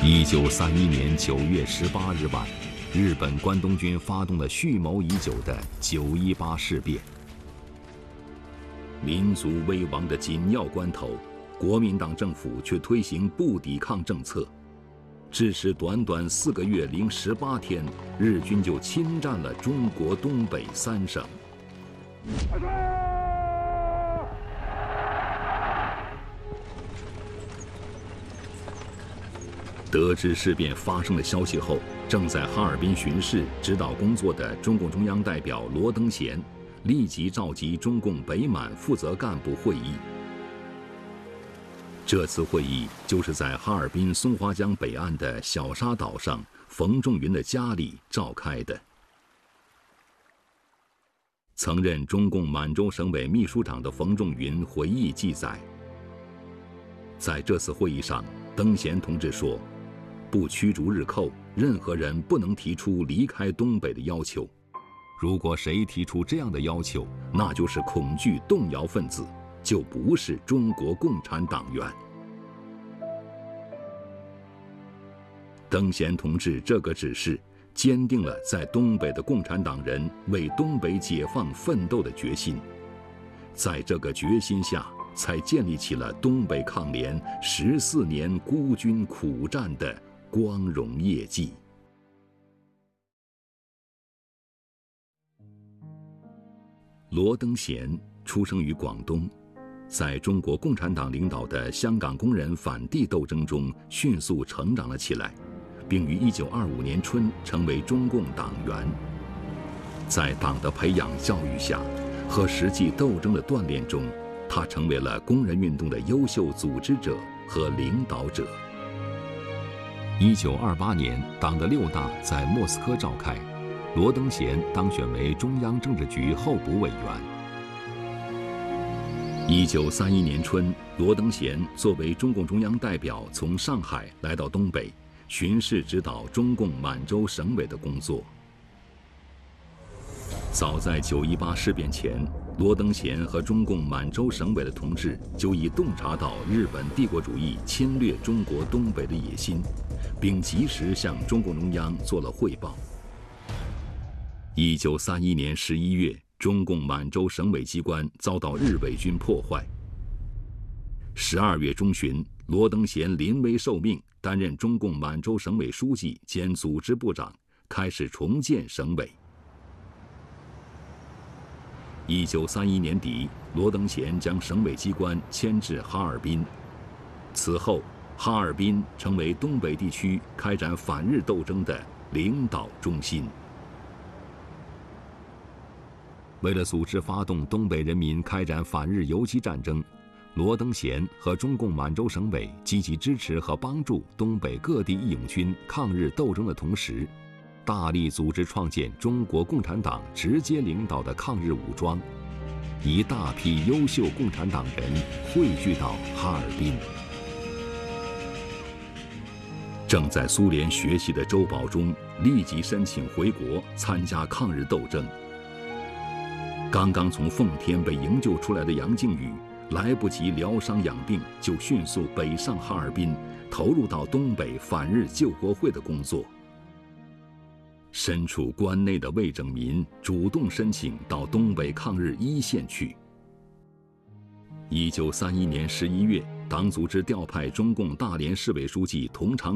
1931年9月18日晚，日本关东军发动了蓄谋已久的9·18事变。民族危亡的紧要关头，国民党政府却推行不抵抗政策，致使短短4个月零18天，日军就侵占了中国东北3省。得知事变发生的消息后，正在哈尔滨巡视指导工作的中共中央代表罗登贤立即召集中共北满负责干部会议。这次会议就是在哈尔滨松花江北岸的小沙岛上冯仲云的家里召开的。曾任中共满洲省委秘书长的冯仲云回忆记载，在这次会议上，登贤同志说，不驱逐日寇，任何人不能提出离开东北的要求。如果谁提出这样的要求，那就是恐惧动摇分子，就不是中国共产党员。登贤同志这个指示，坚定了在东北的共产党人为东北解放奋斗的决心。在这个决心下，才建立起了东北抗联14年孤军苦战的光荣业绩。罗登贤出生于广东，在中国共产党领导的香港工人反帝斗争中迅速成长了起来，并于1925年春成为中共党员。在党的培养教育下和实际斗争的锻炼中，他成为了工人运动的优秀组织者和领导者。1928年，党的6大在莫斯科召开，罗登贤当选为中央政治局候补委员。1931年春，罗登贤作为中共中央代表从上海来到东北，巡视指导中共满洲省委的工作。早在9·18事变前，罗登贤和中共满洲省委的同志就已洞察到日本帝国主义侵略中国东北的野心，并及时向中共中央做了汇报。1931年11月，中共满洲省委机关遭到日伪军破坏。12月中旬，罗登贤临危受命，担任中共满洲省委书记兼组织部长，开始重建省委。1931年底，罗登贤将省委机关迁至哈尔滨。此后，哈尔滨成为东北地区开展反日斗争的领导中心。为了组织发动东北人民开展反日游击战争，罗登贤和中共满洲省委积极支持和帮助东北各地义勇军抗日斗争的同时，大力组织创建中国共产党直接领导的抗日武装，一大批优秀共产党人汇聚到哈尔滨。正在苏联学习的周保中立即申请回国参加抗日斗争。刚刚从奉天被营救出来的杨靖宇，来不及疗伤养病，就迅速北上哈尔滨，投入到东北反日救国会的工作。身处关内的魏拯民主动申请到东北抗日一线去。1931年11月，党组织调派中共大连市委书记佟长